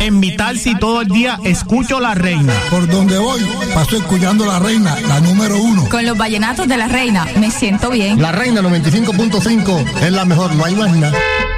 En Vital, si todo el día escucho La Reina. Por donde voy, paso escuchando La Reina, la número 1. Con los vallenatos de La Reina, me siento bien. La Reina 95.5 es la mejor, no hay más nada.